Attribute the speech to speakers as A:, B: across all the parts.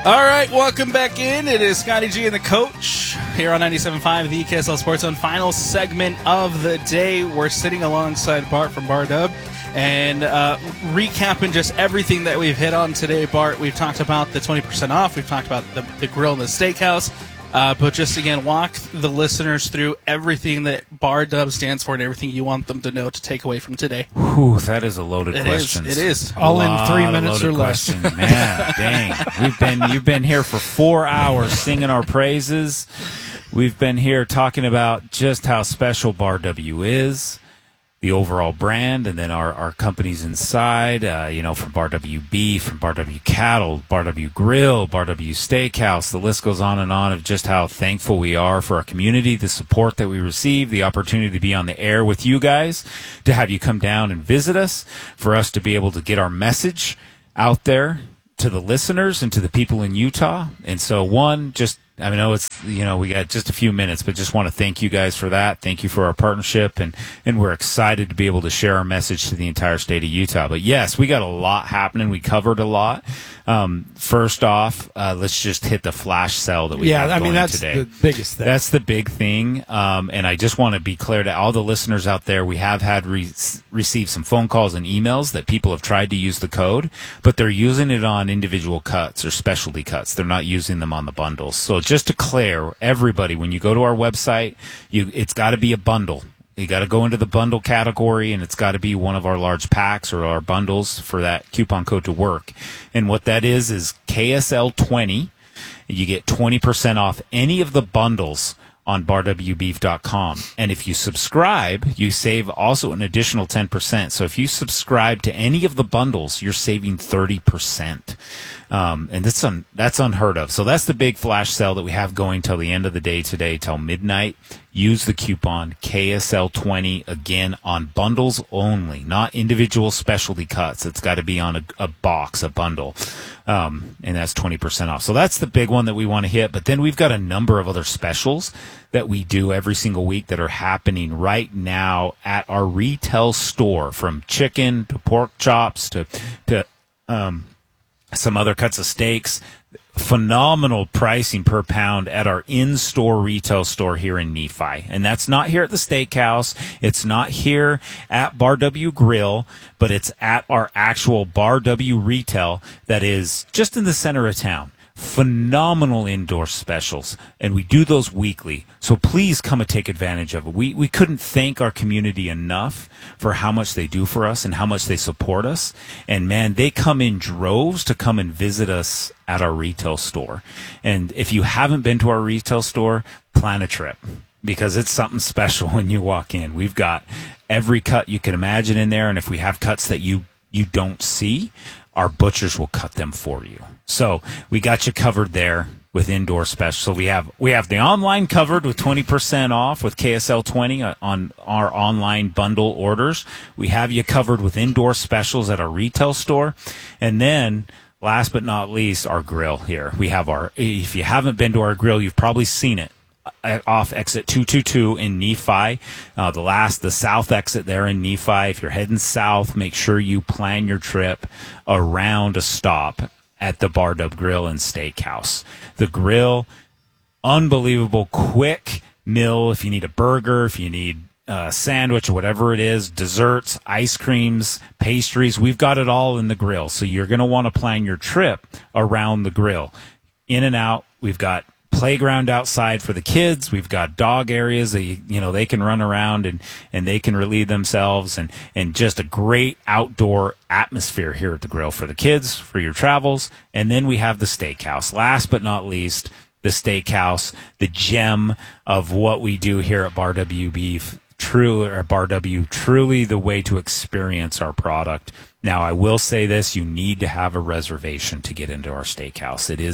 A: All right, welcome back in. It is Scotty G and the Coach here on 97.5, the KSL Sports Zone. Final segment of the day. We're sitting alongside Bart from Bar Dub and recapping just everything that we've hit on today, Bart. We've talked about the 20% off. We've talked about the grill and the steakhouse. But just, again, walk the listeners through everything that Bar Dub stands for and everything you want them to know to take away from today.
B: Whew, that is a loaded question.
A: It is.
C: All in 3 minutes or less.
B: Man, dang. You've been here for 4 hours singing our praises. We've been here talking about just how special Bar W is, the overall brand, and then our companies inside, from Bar W Beef, from Bar W Cattle, Bar W Grill, Bar W Steakhouse. The list goes on and on of just how thankful we are for our community, the support that we receive, the opportunity to be on the air with you guys, to have you come down and visit us, for us to be able to get our message out there to the listeners and to the people in Utah. And so I know it's, we got just a few minutes, but just want to thank you guys for that. Thank you for our partnership, and we're excited to be able to share our message to the entire state of Utah. But yes, we got a lot happening. We covered a lot. First off, let's just hit the flash sale that we have going
C: that's
B: today.
C: The biggest thing.
B: That's the big thing. And I just want to be clear to all the listeners out there, we have had received some phone calls and emails that people have tried to use the code, but they're using it on individual cuts or specialty cuts. They're not using them on the bundles. So just to clear, everybody, when you go to our website, it's got to be a bundle. You got to go into the bundle category, and it's got to be one of our large packs or our bundles for that coupon code to work. And what that is KSL20. You get 20% off any of the bundles on barwbeef.com. And if you subscribe, you save also an additional 10%. So if you subscribe to any of the bundles, you're saving 30%. And that's unheard of. So that's the big flash sale that we have going till the end of the day today, till midnight. Use the coupon KSL20, again, on bundles only, not individual specialty cuts. It's got to be on a box, a bundle. And that's 20% off. So that's the big one that we want to hit. But then we've got a number of other specials that we do every single week that are happening right now at our retail store, from chicken to pork chops to some other cuts of steaks. Phenomenal pricing per pound at our in-store retail store here in Nephi. And that's not here at the steakhouse. It's not here at Bar W Grill, but it's at our actual Bar W retail that is just in the center of town. Phenomenal indoor specials, and we do those weekly. So please come and take advantage of it. We couldn't thank our community enough for how much they do for us and how much they support us. And man, they come in droves to come and visit us at our retail store. And if you haven't been to our retail store, plan a trip, because it's something special when you walk in. We've got every cut you can imagine in there, and if we have cuts that you don't see, our butchers will cut them for you. So we got you covered there with indoor specials. So we have the online covered with 20% off with KSL20 on our online bundle orders. We have you covered with indoor specials at our retail store. And then last but not least, our grill here. We have if you haven't been to our grill, you've probably seen it off exit 222 in Nephi, the south exit there in Nephi. If you're heading south, make sure you plan your trip around a stop at the Bar Dub Grill and Steakhouse. The grill, unbelievable quick meal. If you need a burger, if you need a sandwich or whatever it is, desserts, ice creams, pastries, we've got it all in the grill. So you're going to want to plan your trip around the grill. In and out, we've got playground outside for the kids. We've got dog areas that they can run around and they can relieve themselves, and just a great outdoor atmosphere here at the grill for the kids, for your travels. And then we have the steakhouse. Last but not least, the steakhouse, the gem of what we do here at Bar W Beef. Bar W, truly the way to experience our product. Now, I will say this: you need to have a reservation to get into our steakhouse. It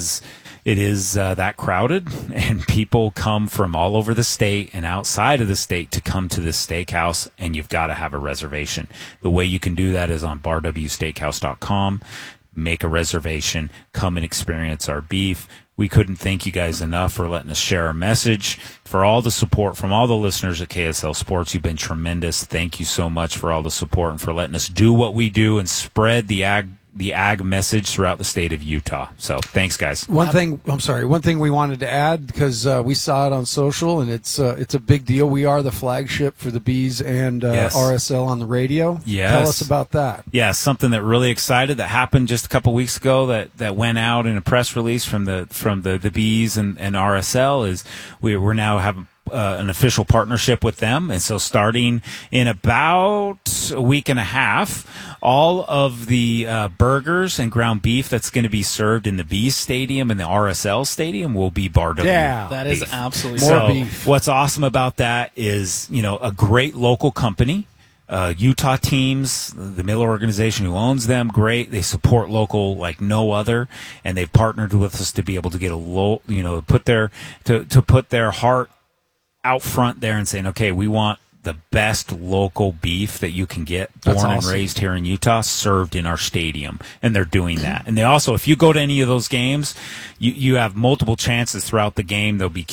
B: is that crowded, and people come from all over the state and outside of the state to come to this steakhouse, and you've got to have a reservation. The way you can do that is on barwsteakhouse.com. Make a reservation, come and experience our beef. We couldn't thank you guys enough for letting us share our message, for all the support from all the listeners at KSL Sports. You've been tremendous. Thank you so much for all the support and for letting us do what we do and spread the ag the ag message throughout the state of Utah. So thanks, guys.
C: One thing we wanted to add, because we saw it on social, and it's a big deal. We are the flagship for the Bees and
B: Yes.
C: RSL on the radio.
B: Yes.
C: Tell us about that.
B: Yeah, something that really excited that happened just a couple weeks ago that went out in a press release from the Bees and RSL is we're now having an official partnership with them. And so starting in about a week and a half, all of the burgers and ground beef that's going to be served in the Bees Stadium and the RSL Stadium will be Bar W.
C: Yeah.
A: That is
B: beef.
A: absolutely
C: More
B: So
C: beef.
B: what's awesome about that is, a great local company. Utah teams, the Miller organization who owns them, great. They support local like no other, and they've partnered with us to be able to get put their heart out front there and saying, okay, we want the best local beef that you can get, born
C: That's
B: and
C: awesome.
B: raised here in Utah, served in our stadium. And they're doing that. And they also, if you go to any of those games, you have multiple chances throughout the game. There'll be